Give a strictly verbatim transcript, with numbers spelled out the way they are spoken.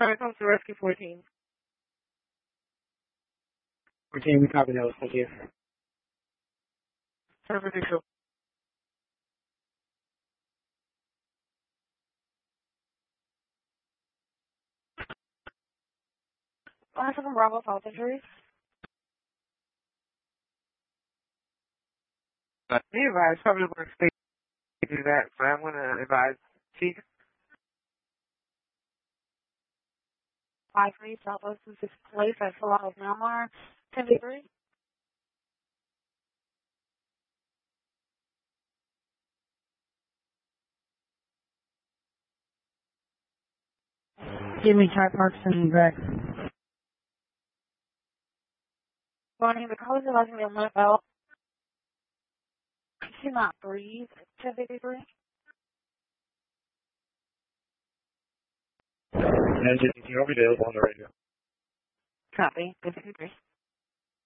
Sorry, comes to rescue fourteen. fourteen, we copy those. Thank you. Service issue. Last from Bravo Health Injuries. Be advised, probably going to do that, so I'm going to advise Chief. five three Southwest sixth Place at Salah, Myanmar, ten three. Give me Ty Parkson back. Morning, the call is allowing me on my belt. She cannot breathe. ten fifty-three. Engine, you can be available on the radio. Copy. ten fifty-three.